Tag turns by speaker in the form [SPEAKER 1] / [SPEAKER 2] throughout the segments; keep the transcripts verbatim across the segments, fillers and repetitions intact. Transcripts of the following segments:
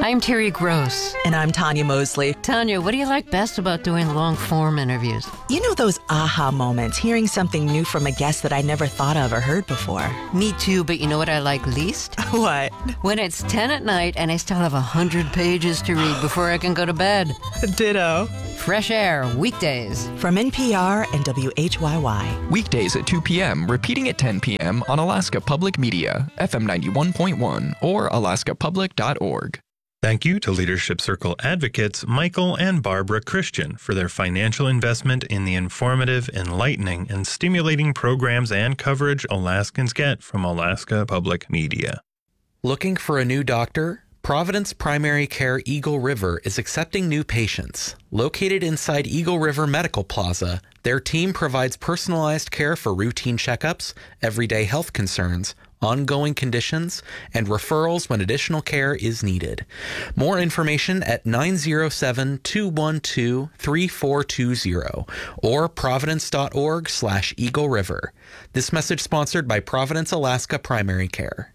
[SPEAKER 1] I'm Terry Gross.
[SPEAKER 2] And I'm Tanya Mosley.
[SPEAKER 1] Tanya, what do you like best about doing long-form interviews?
[SPEAKER 2] You know those aha moments, hearing something new from a guest that I never thought of or heard before.
[SPEAKER 1] Me too, but you know what I like least?
[SPEAKER 2] What?
[SPEAKER 1] When it's ten at night and I still have one hundred pages to read before I can go to bed.
[SPEAKER 2] Ditto.
[SPEAKER 1] Fresh Air, weekdays.
[SPEAKER 2] From N P R and W H Y Y.
[SPEAKER 3] Weekdays at two p.m., repeating at ten p.m. on Alaska Public Media, F M ninety-one point one or alaska public dot org.
[SPEAKER 4] Thank you to Leadership Circle advocates Michael and Barbara Christian for their financial investment in the informative, enlightening, and stimulating programs and coverage Alaskans get from Alaska Public Media.
[SPEAKER 5] Looking for a new doctor? Providence Primary Care Eagle River is accepting new patients. Located inside Eagle River Medical Plaza, their team provides personalized care for routine checkups, everyday health concerns, ongoing conditions, and referrals when additional care is needed. More information at nine oh seven, two one two, three four two zero or providence.org slash Eagle River. This message sponsored by Providence Alaska Primary Care.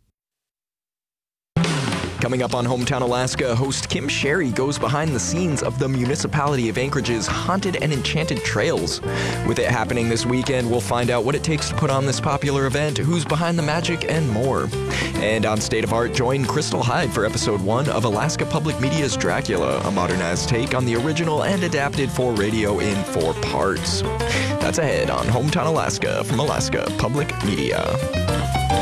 [SPEAKER 3] Coming up on Hometown Alaska, host Kim Sherry goes behind the scenes of the municipality of Anchorage's Haunted and Enchanted Trails. With it happening this weekend, we'll find out what it takes to put on this popular event, who's behind the magic, and more. And on State of Art, join Crystal Hyde for episode one of Alaska Public Media's Dracula, a modernized take on the original and adapted for radio in four parts. That's ahead on Hometown Alaska from Alaska Public Media.